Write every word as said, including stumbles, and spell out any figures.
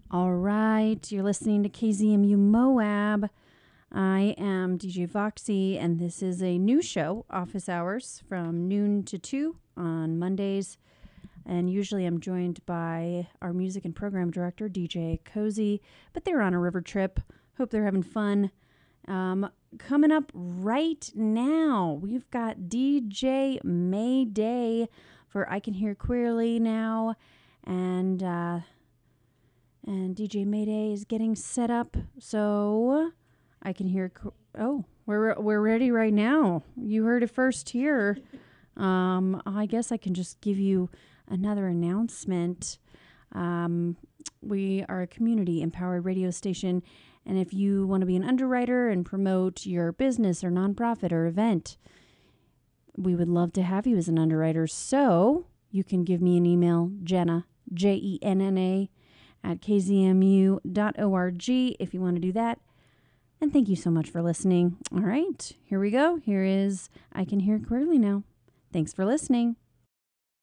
All right, you're listening to K Z M U Moab. I am D J Voxy, and this is a new show, Office Hours, from noon to two on Mondays. And usually I'm joined by our music and program director, D J Cozy, but they're on a river trip. Hope they're having fun. Um, coming up right now, we've got D J Mayday for I Can Hear Clearly Now, and uh, and D J Mayday is getting set up, so I can hear. Co- oh, we're we're ready right now. You heard it first here. Um, I guess I can just give you another announcement. Um, we are a community empowered radio station, and if you want to be an underwriter and promote your business or nonprofit or event, we would love to have you as an underwriter. So you can give me an email, Jenna, J E N N A, at k z m u dot org if you want to do that. And thank you so much for listening. All right, here we go. Here is I Can Hear Clearly Now. Thanks for listening.